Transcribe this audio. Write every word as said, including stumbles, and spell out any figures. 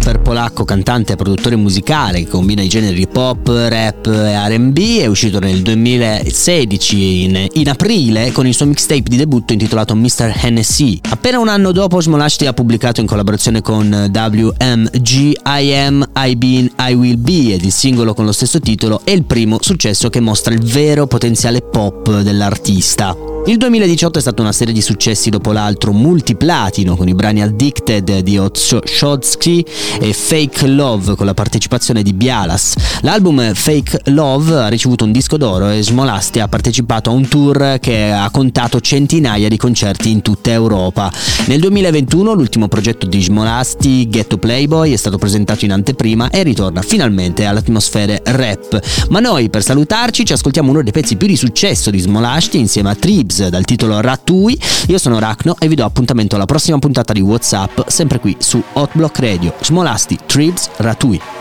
rapper polacco, cantante e produttore musicale che combina i generi pop, rap e R and B. È uscito nel duemilasedici in, in aprile con il suo mixtape di debutto intitolato mister Hennessy. Appena un anno dopo Smolashti ha pubblicato in collaborazione con W M G I Am I Been I Will Be ed il singolo con lo stesso titolo è il primo successo che mostra il vero potenziale pop dell'artista. Il duemiladiciotto è stata una serie di successi dopo l'altro, multiplatino con i brani Addicted di Otshotsky e Fake Love con la partecipazione di Bialas. L'album Fake Love ha ricevuto un disco d'oro e Smolashti ha partecipato a un tour che ha contato centinaia di concerti in tutta Europa. Nel duemilaventuno l'ultimo progetto di Smolashti, Ghetto Playboy, è stato presentato in anteprima e ritorna finalmente alle atmosfere rap. Ma noi, per salutarci, ci ascoltiamo uno dei pezzi più di successo di Smolashti insieme a Tribs dal titolo Ratui. Io sono Rachno e vi do appuntamento alla prossima puntata di WhatsApp, sempre qui su Hot Block Radio. Smolashti, Tribs, Ratui.